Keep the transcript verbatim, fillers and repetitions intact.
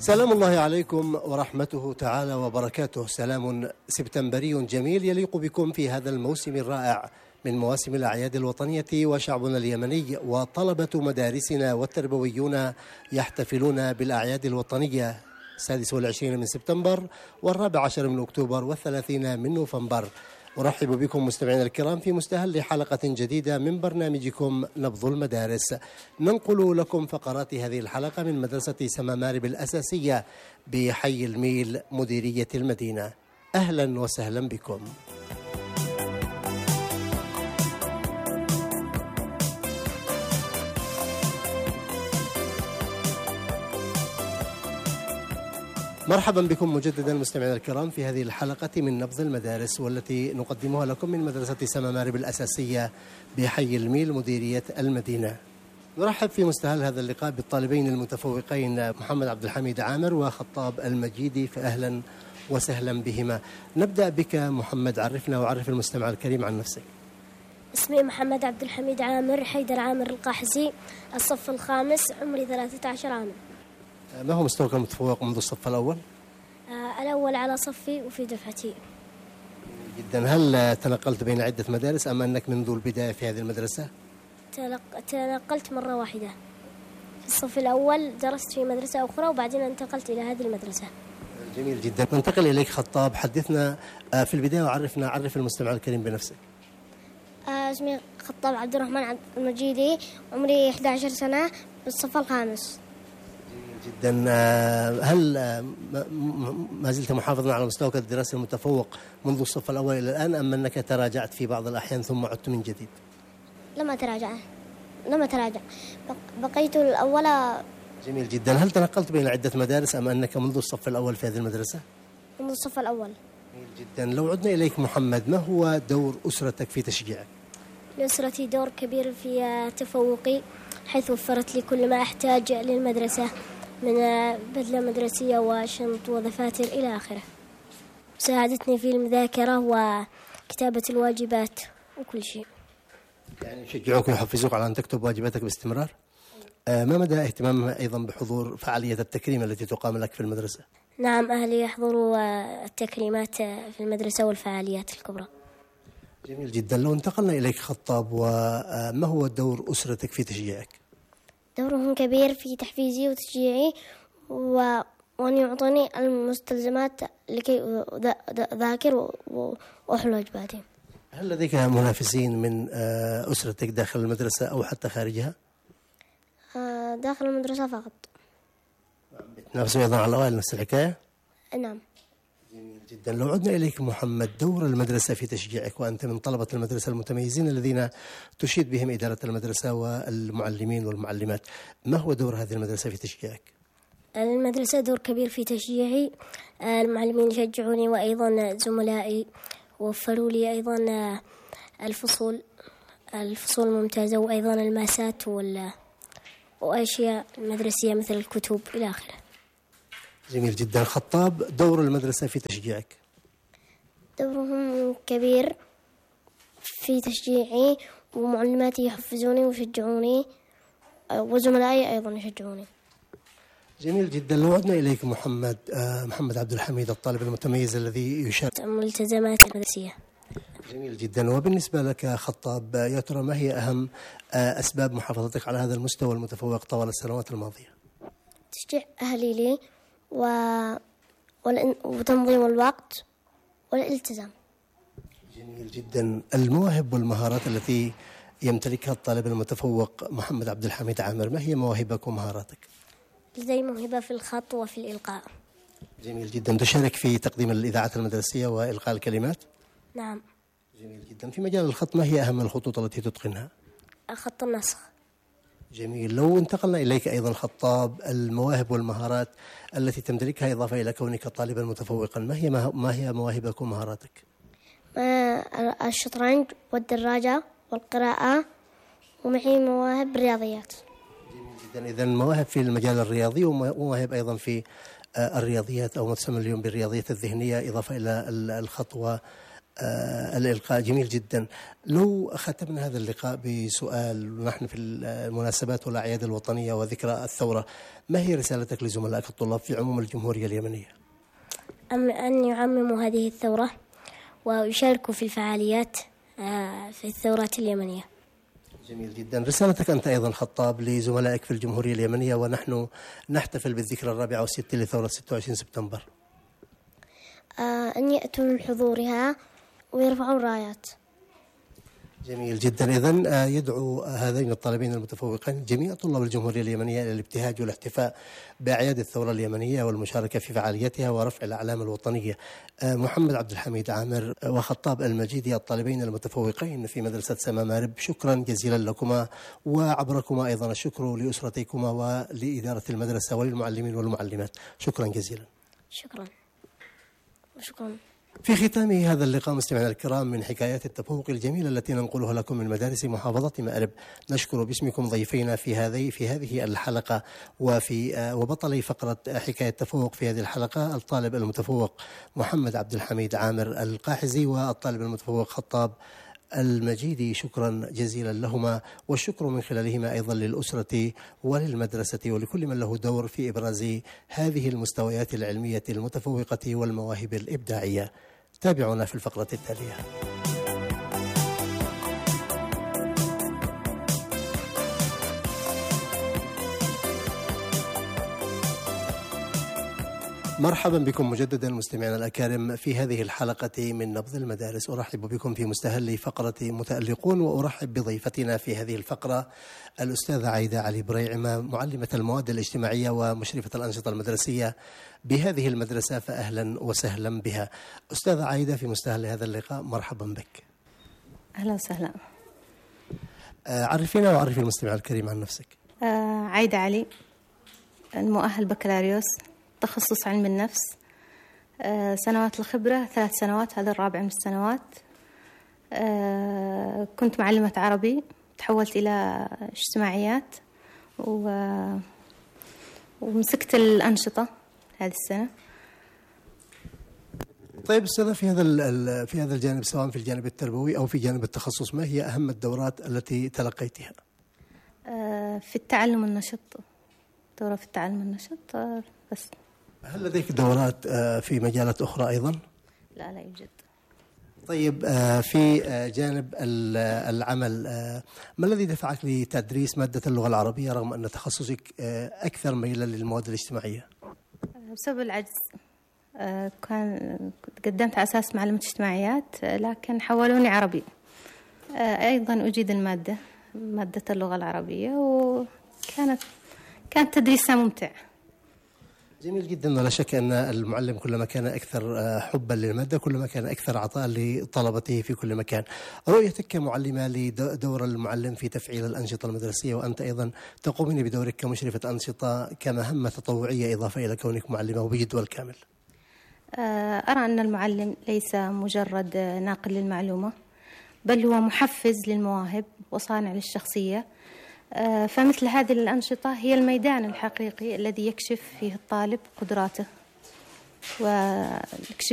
سلام الله عليكم ورحمته تعالى وبركاته. سلام سبتمبري جميل يليق بكم في هذا الموسم الرائع من مواسم الأعياد الوطنية، وشعبنا اليمني وطلبة مدارسنا والتربويون يحتفلون بالأعياد الوطنية السادس والعشرين من سبتمبر والرابع عشر من أكتوبر والثلاثين من نوفمبر. أرحب بكم مستمعينا الكرام في مستهل حلقة جديدة من برنامجكم نبض المدارس. ننقل لكم فقرات هذه الحلقة من مدرسة سمامارب الأساسية بحي الميل مديرية المدينة. أهلا وسهلا بكم. مرحبا بكم مجددا مستمعينا الكرام في هذه الحلقة من نبض المدارس، والتي نقدمها لكم من مدرسة سمامارب الأساسية بحي الميل مديرية المدينة. نرحب في مستهل هذا اللقاء بالطالبين المتفوقين محمد عبد الحميد عامر وخطاب المجيدي، فأهلا وسهلا بهما. نبدأ بك محمد، عرفنا وعرف المستمع الكريم عن نفسك. اسمي محمد عبد الحميد عامر، حيدر عامر القاحزي، الصف الخامس، عمري ثلاثة عشر عاما. ما هو مستواك المتفوق منذ الصف الأول؟ آه الأول على صفي وفي دفعتي. جدا. هل تنقلت بين عدة مدارس أم أنك منذ البداية في هذه المدرسة؟ تلق... تنقلت مرة واحدة. في الصف الأول درست في مدرسة أخرى وبعدين انتقلت إلى هذه المدرسة. جميل جدا. ننتقل إليك خطاب، حدثنا في البداية وعرفنا عرف المستمع الكريم بنفسك. آه اسمي خطاب عبد الرحمن عبد المجيدي، عمري إحدى عشرة سنة، بالصف الخامس. جدا. هل ما زلت محافظا على مستواك الدراسي المتفوق منذ الصف الأول إلى الآن، أم أنك تراجعت في بعض الأحيان ثم عدت من جديد؟ لم أتراجع لم أتراجع بقيت الأول. جميل جدا. هل تنقلت بين عدة مدارس أم أنك منذ الصف الأول في هذه المدرسة؟ منذ الصف الأول. جميل جدا. لو عدنا إليك محمد، ما هو دور أسرتك في تشجيعك؟ لأسرتي دور كبير في تفوقي، حيث وفرت لي كل ما أحتاج للمدرسة من بدلة مدرسية وشنط ودفاتر إلى آخره. ساعدتني في المذاكرة وكتابة الواجبات وكل شيء. يعني يشجعوك ويحفزوك على أن تكتب واجباتك باستمرار؟ آه ما مدى اهتمامها أيضا بحضور فعالية التكريم التي تقام لك في المدرسة؟ نعم، أهلي يحضروا التكريمات في المدرسة والفعاليات الكبرى. جميل جدا. لو انتقلنا إليك خطاب، وما هو دور أسرتك في تشجيعك؟ دورهم كبير في تحفيزي وتشجيعي و... وأن يعطوني المستلزمات لكي أذاكر وأحل واجباتي. هل لديك منافسين من أسرتك داخل المدرسة أو حتى خارجها؟ داخل المدرسة فقط. تنافسوا أيضا على الأوائل نفس الحكاية؟ نعم. جميل جدا. لو عدنا إليك محمد، دور المدرسة في تشجيعك، وأنت من طلبة المدرسة المتميزين الذين تشيد بهم إدارة المدرسة والمعلمين والمعلمات، ما هو دور هذه المدرسة في تشجيعك؟ المدرسة دور كبير في تشجيعي، المعلمين يشجعوني وأيضا زملائي وفروا لي أيضا الفصول الفصول الممتازة وأيضا الماسات وال وأشياء مدرسية مثل الكتب إلى آخره. جميل جدا. خطاب، دور المدرسة في تشجيعك؟ دورهم كبير في تشجيعي، ومعلماتي يحفزوني ويشجعوني وزملائي أيضا يشجعوني. جميل جدا. لو عدنا إليك محمد محمد عبد الحميد، الطالب المتميز الذي يشارك ملتزمات المدرسية. جميل جدا. وبالنسبة لك خطاب، يا ترى ما هي أهم أسباب محافظتك على هذا المستوى المتفوق طوال السنوات الماضية؟ تشجيع أهلي لي و... وتنظيم الوقت والالتزام. جميل جدا. المواهب والمهارات التي يمتلكها الطالب المتفوق محمد عبد الحميد عامر، ما هي مواهبك ومهاراتك؟ لدي موهبة في الخط وفي الإلقاء. جميل جدا. تشارك في تقديم الإذاعات المدرسية وإلقاء الكلمات؟ نعم. جميل جدا. في مجال الخط، ما هي أهم الخطوط التي تتقنها؟ خط النسخ. جميل. لو انتقلنا إليك أيضا خطاب، المواهب والمهارات التي تمتلكها إضافة إلى كونك طالبا متفوقا، ما هي ما هي مواهبك ومهاراتك؟ الشطرنج والدراجة والقراءة، ومعي مواهب رياضيات. جميل جدا. إذن مواهب في المجال الرياضي ومواهب أيضا في الرياضيات أو ما تسمى اليوم بالرياضيات الذهنية، إضافة إلى الخط الإلقاء جميل جدا. لو ختمنا هذا اللقاء بسؤال، ونحن في المناسبات والأعياد الوطنية وذكرى الثورة، ما هي رسالتك لزملائك الطلاب في عموم الجمهورية اليمنية؟ أن يعمموا هذه الثورة ويشاركوا في الفعاليات في الثورات اليمنية. جميل جدا. رسالتك أنت أيضا خطاب لزملائك في الجمهورية اليمنية ونحن نحتفل بالذكرى الرابعة والستين لثورة ستة وعشرين سبتمبر. آه أن يأتوا من حضورها ويرفعوا الرايات. جميل جدا. إذن يدعو هذين الطالبين المتفوقين جميع طلاب الجمهورية اليمنية إلى الابتهاج والاحتفاء بأعياد الثورة اليمنية والمشاركة في فعاليتها ورفع الأعلام الوطنية. محمد عبد الحميد عامر وخطاب المجيدي، الطالبين المتفوقين في مدرسة سما مارب، شكرا جزيلا لكما، وعبركما أيضا الشكر لأسرتكما ولإدارة المدرسة وللمعلمين والمعلمات. شكرا جزيلا. شكرا شكرا. في ختام هذا اللقاء مستمعينا الكرام، من حكايات التفوق الجميلة التي ننقلها لكم من مدارس محافظة مأرب، نشكر باسمكم ضيفينا في هذه في هذه الحلقة وفي وبطل فقرة حكاية التفوق في هذه الحلقة الطالب المتفوق محمد عبد الحميد عامر القاحزي والطالب المتفوق خطاب المجيدي. شكرا جزيلا لهما، والشكر من خلالهما أيضا للأسرة وللمدرسة ولكل من له دور في إبراز هذه المستويات العلمية المتفوقة والمواهب الإبداعية. تابعونا في الفقرة التالية. مرحبا بكم مجددا مستمعينا الأكارم في هذه الحلقة من نبض المدارس. أرحب بكم في مستهل فقرة متألقون، وأرحب بضيفتنا في هذه الفقرة الأستاذة عايدة علي بريعمة، معلمة المواد الاجتماعية ومشرفة الأنشطة المدرسية بهذه المدرسة، فأهلا وسهلا بها. أستاذة عايدة في مستهل هذا اللقاء، مرحبا بك. أهلا وسهلا. عرفينا وعرفي المستمع الكريم عن نفسك. آه عايدة علي، المؤهل بكالوريوس، تخصص علم النفس. آه سنوات الخبرة ثلاث سنوات، هذا الرابع من السنوات. آه كنت معلمة عربي، تحولت إلى اجتماعيات و... ومسكت الأنشطة هذه السنة. طيب أستاذة، في هذا في هذا الجانب، سواء في الجانب التربوي أو في جانب التخصص، ما هي أهم الدورات التي تلقيتها؟ آه في التعلم النشط، دورة في التعلم النشط آه بس. هل لديك دورات في مجالات أخرى أيضا؟ لا لا يوجد. طيب، في جانب العمل، ما الذي دفعك لتدريس مادة اللغة العربية رغم أن تخصصك أكثر ميلا للمواد الاجتماعية؟ بسبب العجز. كان قدمت على أساس معلمة اجتماعيات، لكن حولوني عربي. أيضا أجيد المادة مادة اللغة العربية، وكانت كانت تدريسها ممتع. جميل جدا. ولا شك أن المعلم كلما كان أكثر حبا للمادة كلما كان أكثر عطاء لطلبته في كل مكان. رؤيتك كمعلمة لدور المعلم في تفعيل الأنشطة المدرسية، وأنت أيضا تقومين بدورك كمشرفة أنشطة كمهمة تطوعية إضافة إلى كونك معلمة وبجدول كامل. أرى أن المعلم ليس مجرد ناقل للمعلومة، بل هو محفز للمواهب وصانع للشخصية. فمثل هذه الأنشطة هي الميدان الحقيقي الذي يكشف فيه الطالب قدراته ويكشف